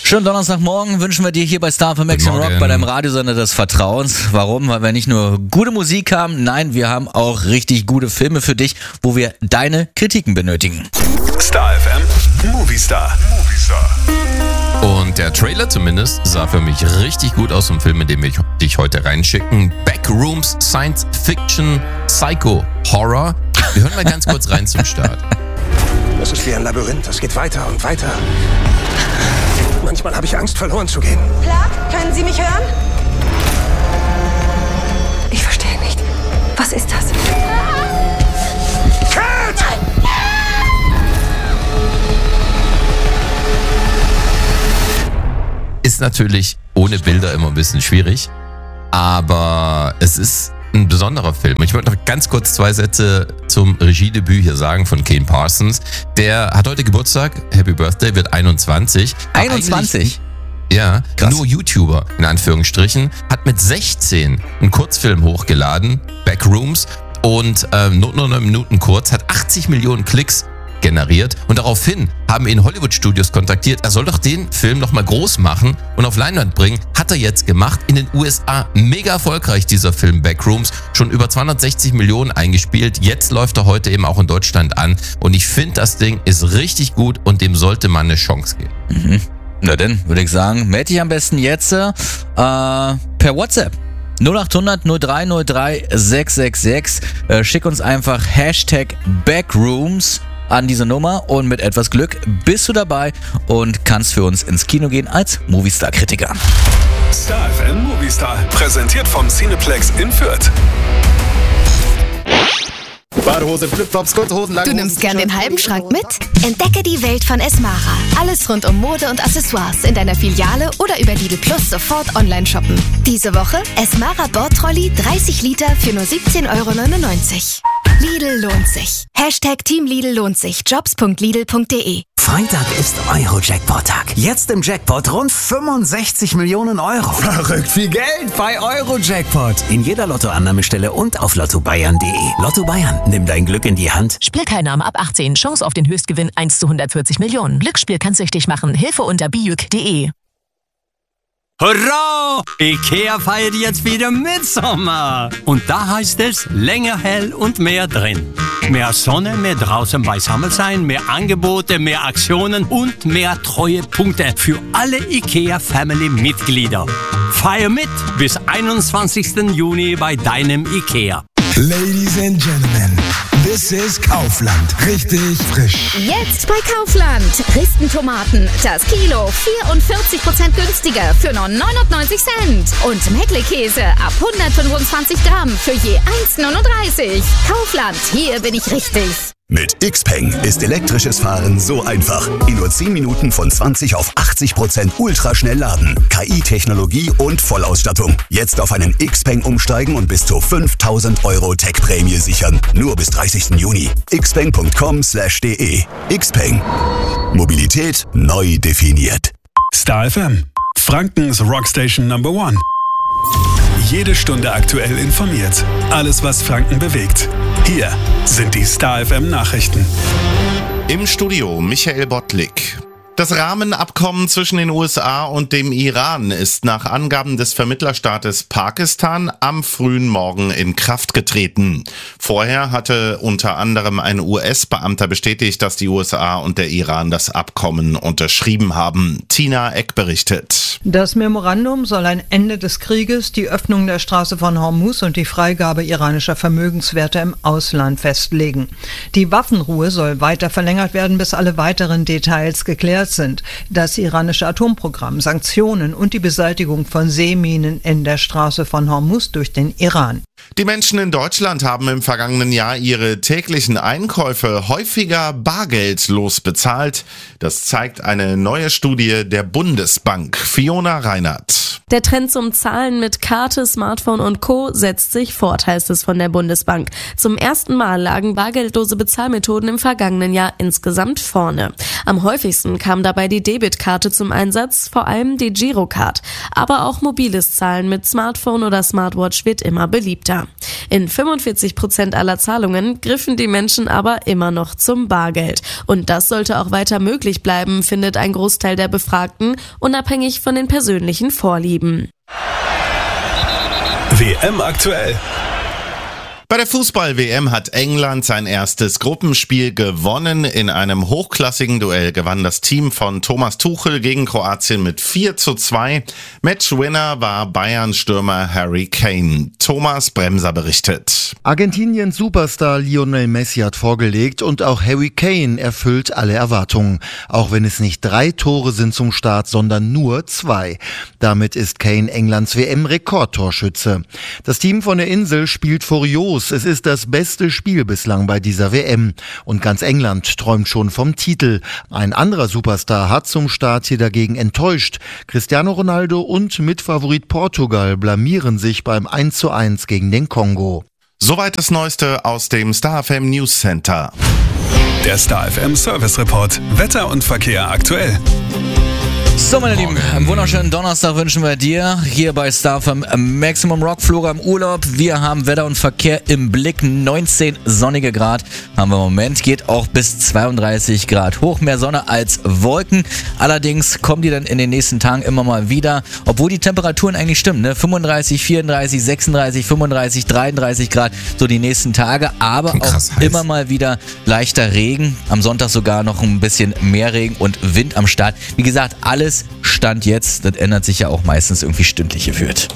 Schönen Donnerstagmorgen wünschen wir dir hier bei Star FM Action Rock bei deinem Radiosender des Vertrauens. Warum? Weil wir nicht nur gute Musik haben, nein, wir haben auch richtig gute Filme für dich, wo wir deine Kritiken benötigen. Star FM Movie Star. Und der Trailer zumindest sah für mich richtig gut aus vom Film, in dem wir dich heute reinschicken. Backrooms, Science Fiction, Psycho, Horror. Wir hören mal ganz kurz rein zum Start. Das ist wie ein Labyrinth, das geht weiter und weiter. Manchmal habe ich Angst, verloren zu gehen. Clark, können Sie mich hören? Ich verstehe nicht. Was ist das? Cat! Ist natürlich ohne Bilder immer ein bisschen schwierig, aber es ist ein besonderer Film. Und ich wollte noch ganz kurz 2 Sätze zum Regiedebüt hier sagen von Kane Parsons. Der hat heute Geburtstag, Happy Birthday, wird 21. 21? Ja, krass. Nur YouTuber, in Anführungsstrichen, hat mit 16 einen Kurzfilm hochgeladen, Backrooms, und nur 9 Minuten kurz, hat 80 Millionen Klicks generiert und daraufhin haben ihn Hollywood-Studios kontaktiert, er soll doch den Film nochmal groß machen und auf Leinwand bringen. Hat er jetzt gemacht. In den USA mega erfolgreich, dieser Film Backrooms. Schon über 260 Millionen eingespielt. Jetzt läuft er heute eben auch in Deutschland an und ich finde, das Ding ist richtig gut und dem sollte man eine Chance geben. Mhm. Na denn, würde ich sagen, melde dich am besten jetzt per WhatsApp. 0800 0303 666. Schick uns einfach #Backrooms an diese Nummer und mit etwas Glück bist du dabei und kannst für uns ins Kino gehen als Movistar-Kritiker. Star FM Movie Star. Präsentiert vom Cineplex in Fürth. Badehose, Flipflops, kurze Hosen, lange Du nimmst gern den halben Schrank mit? Entdecke die Welt von Esmara. Alles rund um Mode und Accessoires in deiner Filiale oder über Lidl Plus sofort online shoppen. Diese Woche Esmara Bordtrolley 30 Liter für nur 17,99 €. Lidl lohnt sich. Team Lidl lohnt sich. Jobs.lidl.de. Freitag ist Euro-Jackpot-Tag. Jetzt im Jackpot rund 65 Millionen Euro. Verrückt viel Geld bei Euro-Jackpot. In jeder Lottoannahmestelle und auf lottobayern.de. Lotto Bayern, nimm dein Glück in die Hand. Spielteilnahme ab 18. Chance auf den Höchstgewinn 1 zu 140 Millionen. Glücksspiel kann süchtig machen. Hilfe unter bijuk.de. Hurra! Ikea feiert jetzt wieder Mitsommer. Und da heißt es länger hell und mehr drin. Mehr Sonne, mehr draußen beisammen sein, mehr Angebote, mehr Aktionen und mehr Treuepunkte für alle Ikea-Family-Mitglieder. Feier mit bis 21. Juni bei deinem Ikea. Ladies and Gentlemen, this is Kaufland. Richtig frisch. Jetzt bei Kaufland. Dresden-Tomaten, das Kilo 44% günstiger für nur 99 Cent. Und Meckle-Käse ab 125 Gramm für je 1,39. Kaufland, hier bin ich richtig. Mit Xpeng ist elektrisches Fahren so einfach. In nur 10 Minuten von 20 auf 80% ultraschnell laden. KI-Technologie und Vollausstattung. Jetzt auf einen Xpeng umsteigen und bis zu 5.000 € Tech-Prämie sichern. Nur bis 30. Juni. xpeng.com/de. Xpeng. Mobilität neu definiert. Star FM. Frankens Rockstation Number 1. Jede Stunde aktuell informiert. Alles, was Franken bewegt. Hier sind die Star FM Nachrichten. Im Studio Michael Bottlik. Das Rahmenabkommen zwischen den USA und dem Iran ist nach Angaben des Vermittlerstaates Pakistan am frühen Morgen in Kraft getreten. Vorher hatte unter anderem ein US-Beamter bestätigt, dass die USA und der Iran das Abkommen unterschrieben haben. Tina Eck berichtet. Das Memorandum soll ein Ende des Krieges, die Öffnung der Straße von Hormuz und die Freigabe iranischer Vermögenswerte im Ausland festlegen. Die Waffenruhe soll weiter verlängert werden, bis alle weiteren Details geklärt sind. Das iranische Atomprogramm, Sanktionen und die Beseitigung von Seeminen in der Straße von Hormuz durch den Iran. Die Menschen in Deutschland haben im vergangenen Jahr ihre täglichen Einkäufe häufiger bargeldlos bezahlt. Das zeigt eine neue Studie der Bundesbank. Fiona Reinhardt. Der Trend zum Zahlen mit Karte, Smartphone und Co. setzt sich fort, heißt es von der Bundesbank. Zum ersten Mal lagen bargeldlose Bezahlmethoden im vergangenen Jahr insgesamt vorne. Am häufigsten kam dabei die Debitkarte zum Einsatz, vor allem die Girocard. Aber auch mobiles Zahlen mit Smartphone oder Smartwatch wird immer beliebter. In 45% aller Zahlungen griffen die Menschen aber immer noch zum Bargeld. Und das sollte auch weiter möglich bleiben, findet ein Großteil der Befragten, unabhängig von den persönlichen Vorlieben. WM aktuell. Bei der Fußball-WM hat England sein erstes Gruppenspiel gewonnen. In einem hochklassigen Duell gewann das Team von Thomas Tuchel gegen Kroatien mit 4:2. Matchwinner war Bayern-Stürmer Harry Kane. Thomas Bremser berichtet. Argentiniens Superstar Lionel Messi hat vorgelegt und auch Harry Kane erfüllt alle Erwartungen. Auch wenn es nicht 3 Tore sind zum Start, sondern nur 2. Damit ist Kane Englands WM-Rekordtorschütze. Das Team von der Insel spielt furios. Es ist das beste Spiel bislang bei dieser WM. Und ganz England träumt schon vom Titel. Ein anderer Superstar hat zum Start hier dagegen enttäuscht. Cristiano Ronaldo und Mitfavorit Portugal blamieren sich beim 1:1 gegen den Kongo. Soweit das Neueste aus dem Star FM News Center. Der Star FM Service Report. Wetter und Verkehr aktuell. So, meine Lieben, einen wunderschönen Donnerstag wünschen wir dir hier bei Star FM Maximum Rock. Flora im Urlaub. Wir haben Wetter und Verkehr im Blick. 19 sonnige Grad haben wir im Moment. Geht auch bis 32 Grad hoch. Mehr Sonne als Wolken. Allerdings kommen die dann in den nächsten Tagen immer mal wieder. Obwohl die Temperaturen eigentlich stimmen. Ne? 35, 34, 36, 35, 33 Grad. So die nächsten Tage. Aber krass auch immer mal wieder leichter Regen. Am Sonntag sogar noch ein bisschen mehr Regen und Wind am Start. Wie gesagt, alles Stand jetzt, das ändert sich ja auch meistens irgendwie stündlich gefühlt.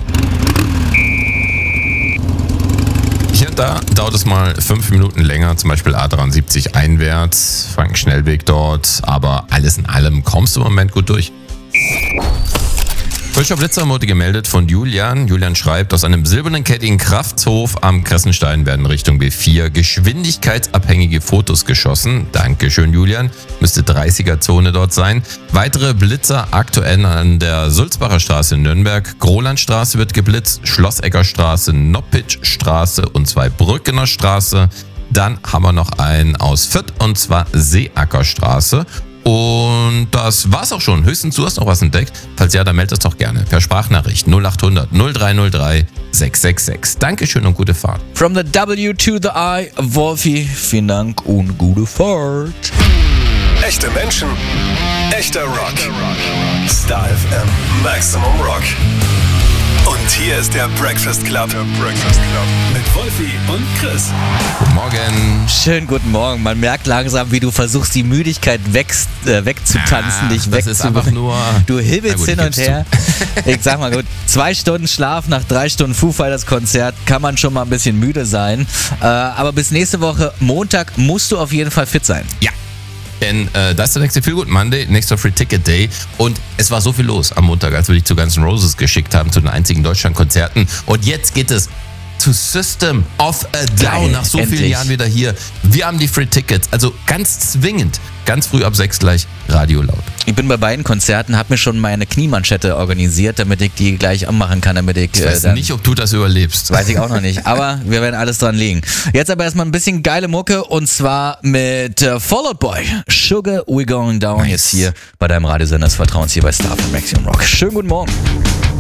Hier und da dauert es mal 5 Minuten länger, zum Beispiel A73 einwärts, Frankenschnellweg dort, aber alles in allem kommst du im Moment gut durch. Frischer Blitzer wurde gemeldet von Julian. Julian schreibt, aus einem silbernen Ketting Krafthof am Kressenstein werden Richtung B4 geschwindigkeitsabhängige Fotos geschossen. Dankeschön, Julian. Müsste 30er-Zone dort sein. Weitere Blitzer aktuell an der Sulzbacher Straße in Nürnberg. Grolandstraße wird geblitzt, Schlosseggerstraße, Noppitschstraße und 2 Brückener Straße. Dann haben wir noch einen aus Fürth und zwar Seeackerstraße. Und das war's auch schon. Höchstens du hast noch was entdeckt. Falls ja, dann meld es doch gerne. Per Sprachnachricht 0800 0303 666. Dankeschön und gute Fahrt. From the W to the I, Wolfi, vielen Dank und gute Fahrt. Echte Menschen, echter Rock. Star FM Maximum Rock. Und hier ist der Breakfast Club. Mit Wolfi und Chris. Guten Morgen. Schönen guten Morgen. Man merkt langsam, wie du versuchst, die Müdigkeit wegzutanzen, dich das ist einfach nur... Du hibbelst hin und her. Ich sag mal gut, 2 Stunden Schlaf nach 3 Stunden Foo Fighters Konzert kann man schon mal ein bisschen müde sein. Aber bis nächste Woche Montag musst du auf jeden Fall fit sein. Ja. Denn das ist der nächste Feel Good Monday, nächster Free Ticket Day. Und es war so viel los am Montag, als wir dich zu Guns N' Roses geschickt haben, zu den einzigen Deutschland-Konzerten. Und jetzt geht es zu System of a Down. Geil, nach so endlich. vielen Jahren wieder hier. Wir haben die Free Tickets. Also ganz zwingend, ganz früh ab 6 gleich Radio laut. Ich bin bei beiden Konzerten, habe mir schon meine Kniemanschette organisiert, damit ich die gleich anmachen kann, damit ich... Ich weiß nicht, ob du das überlebst. Weiß ich auch noch nicht, aber wir werden alles dran legen. Jetzt aber erstmal ein bisschen geile Mucke und zwar mit Fall Out Boy. Sugar, We Going Down, jetzt hier bei deinem Radiosender des Vertrauens hier bei Star FM Maximum Rock. Schönen guten Morgen.